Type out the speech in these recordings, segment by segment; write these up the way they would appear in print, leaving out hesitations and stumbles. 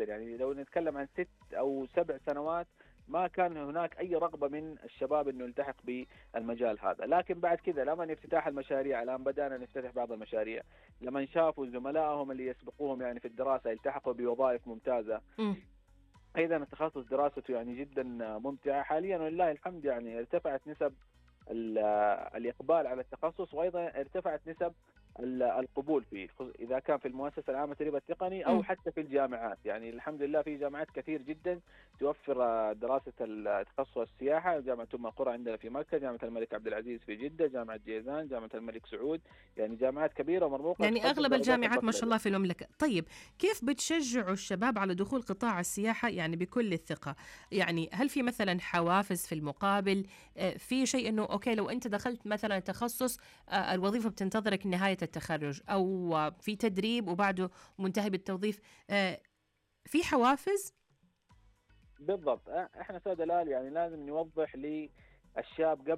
كثير، يعني لو نتكلم عن 6 أو 7 سنوات ما كان هناك أي رغبة من الشباب إنه يلتحق بالمجال هذا. لكن بعد كذا لما افتتاح المشاريع، الآن بدأنا نفتتح بعض المشاريع، لما شافوا زملائهم اللي يسبقوهم يعني في الدراسة يلتحقوا بوظائف ممتازة. مم. أيضا التخصص دراسته يعني جدا ممتعة حاليا ولله الحمد، يعني ارتفعت نسب الإقبال على التخصص، وأيضا ارتفعت نسب القبول فيه، إذا كان في المؤسسة العامة للتدريب التقني أو مم. حتى في الجامعات. يعني الحمد لله في جامعات كثير جدا توفر دراسة التخصص السياحة، جامعة أم القرى عندنا في مكة، جامعة الملك عبد العزيز في جدة، جامعة جيزان، جامعة الملك سعود، يعني جامعات كبيرة ومرموقة يعني تقدم أغلب درجات الجامعات ما شاء البكالوريوس. الله في المملكة. طيب كيف بتشجعوا الشباب على دخول قطاع السياحة يعني بكل الثقة؟ يعني هل في مثلا حوافز في المقابل؟ في شيء أنه أوكي لو أنت دخلت مثلا تخصص الوظيفة بتنتظرك نهاية التخرج، أو في تدريب وبعده منتهي بالتوظيف، في حوافز؟ بالضبط، احنا سادة الآل يعني لازم نوضح للشاب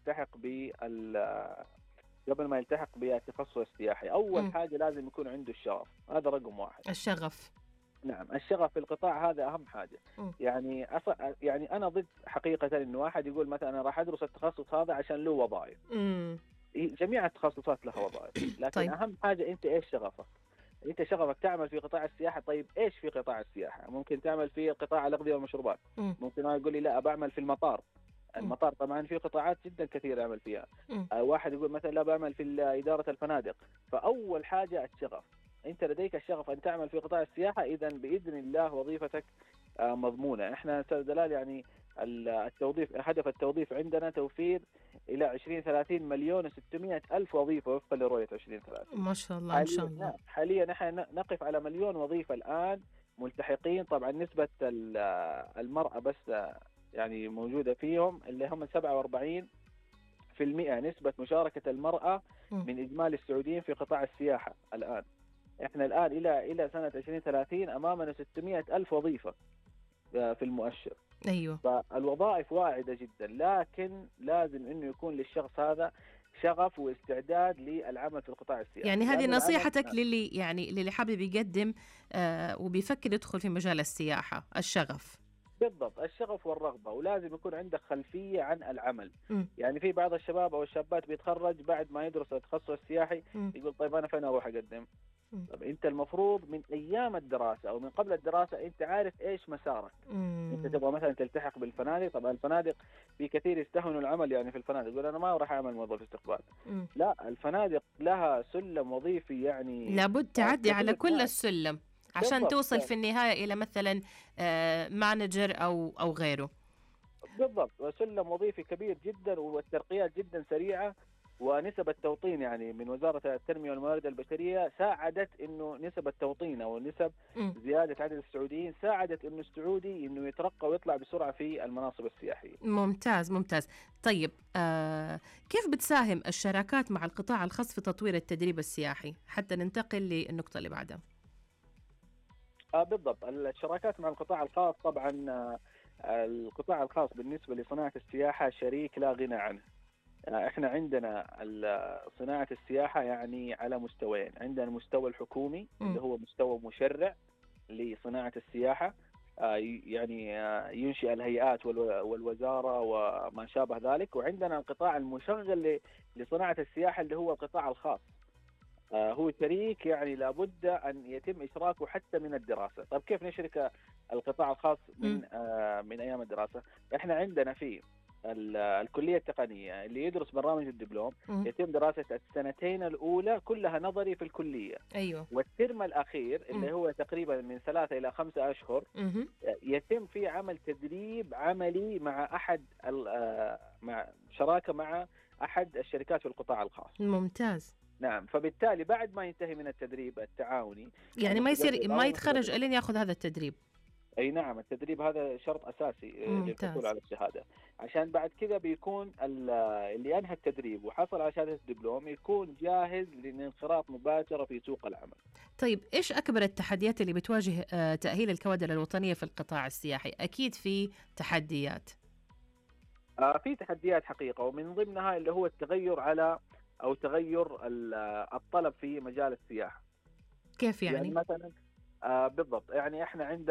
قبل ما يلتحق بالتخصص السياحي، أول مم. حاجة لازم يكون عنده الشغف، هذا رقم واحد. الشغف. نعم، الشغف في القطاع هذا أهم حاجة. مم. يعني يعني أنا ضد حقيقة إنه واحد يقول مثلا أنا راح أدرس التخصص هذا عشان له وظائف. مم. جميع التخصصات لها وظائف، لكن طيب. أهم حاجة أنت إيش شغفك. أنت شغفك تعمل في قطاع السياحة، طيب إيش في قطاع السياحة؟ ممكن تعمل في قطاع الأغذية والمشروبات، مم. ممكن واحد يقول لي لا بعمل في المطار. مم. المطار طبعا في قطاعات جدا كثيرة أعمل فيها. مم. واحد يقول مثلا لا بعمل في إدارة الفنادق. فأول حاجة الشغف، أنت لديك الشغف أن تعمل في قطاع السياحة، إذا بإذن الله وظيفتك مضمونة. إحنا أستاذ دلال يعني التوظيف، هدف التوظيف عندنا توفير إلى 20-30 مليون و600 ألف وظيفة وفقا لرؤية 2030. ما شاء الله، إن شاء حاليا الله. حاليا نحن نقف على مليون وظيفة الآن ملتحقين. طبعا نسبة المرأة بس يعني موجودة فيهم اللي هم 47% نسبة مشاركة المرأة مم. من إجمالي السعوديين في قطاع السياحة الآن. إحنا الآن إلى سنة 2030 أمامنا 600 ألف وظيفة في المؤشر. أيوه. فالوظائف واعدة جدا، لكن لازم إنه يكون للشخص هذا شغف واستعداد للعمل في القطاع السياحي، يعني هذه لأنه العمل نصيحتك للي حابب يقدم وبيفكر يدخل في مجال السياحة، الشغف. بالضبط، الشغف والرغبة، ولازم يكون عندك خلفية عن العمل. مم. يعني في بعض الشباب أو الشابات بيتخرج بعد ما يدرس التخصص السياحي مم. يقول طيب أنا فين أروح أقدم؟ مم. طب أنت المفروض من أيام الدراسة أو من قبل الدراسة أنت عارف إيش مسارك. أنت مم. تبغى مثلا تلتحق بالفنادق، طبعا الفنادق في كثير يستهونوا العمل يعني في الفنادق، يقول أنا ما راح أعمل موظف استقبال. مم. لا، الفنادق لها سلم وظيفي يعني لابد تعدي على كبير. كل نعم، السلم عشان بالضبط توصل في النهاية إلى مثلا مانجر أو غيره. بالضبط، سلم وظيفي كبير جدا، والترقيات جدا سريعة. ونسب التوطين يعني من وزارة التنمية والموارد البشرية ساعدت انه نسب التوطين او نسب مم. زيادة عدد السعوديين ساعدت انه السعودي انه يترقى ويطلع بسرعة في المناصب السياحية. ممتاز ممتاز. طيب كيف بتساهم الشراكات مع القطاع الخاص في تطوير التدريب السياحي، حتى ننتقل للنقطة اللي بعدها؟ بالضبط، الشراكات مع القطاع الخاص طبعا. القطاع الخاص بالنسبة لصناعة السياحة شريك لا غنى عنه. احنا عندنا صناعة السياحة يعني على مستويين، عندنا المستوى الحكومي مم. اللي هو مستوى مشرع لصناعة السياحة، يعني ينشئ الهيئات والوزارة وما شابه ذلك. وعندنا القطاع المشغل لصناعة السياحة اللي هو القطاع الخاص، هو شريك يعني لابد أن يتم إشراكه حتى من الدراسة. طيب كيف نشرك القطاع الخاص مم. من أيام الدراسة؟ إحنا عندنا في الكلية التقنية اللي يدرس برامج الدبلوم مم. يتم دراسة السنتين الأولى كلها نظري في الكلية، أيوه. والترم الأخير مم. اللي هو تقريبا من 3 إلى 5 أشهر مم. يتم فيه عمل تدريب عملي مع مع شراكة مع أحد الشركات في القطاع الخاص. ممتاز. نعم، فبالتالي بعد ما ينتهي من التدريب التعاوني يعني ما يصير المتدرب ما أو يتخرج المتدربة. إلين ياخذ هذا التدريب. أي نعم، التدريب هذا شرط أساسي للحصول ممتاز. على الشهادة، عشان بعد كذا بيكون اللي أنهى التدريب وحصل على شهادة الدبلوم يكون جاهز للانخراط مباشرة في سوق العمل. طيب إيش أكبر التحديات اللي بتواجه تأهيل الكوادر الوطنية في القطاع السياحي؟ أكيد في تحديات. في تحديات حقيقة، ومن ضمنها اللي هو التغير على أو تغير الطلب في مجال السياحة. كيف يعني يعني؟ مثلا بالضبط، يعني احنا عندنا